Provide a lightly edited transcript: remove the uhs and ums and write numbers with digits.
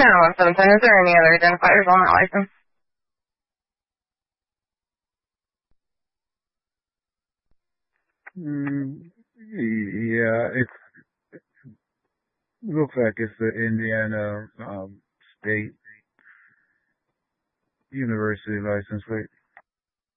know something. Is there any other identifiers on that license? Yeah, it looks like it's the Indiana State University license plate.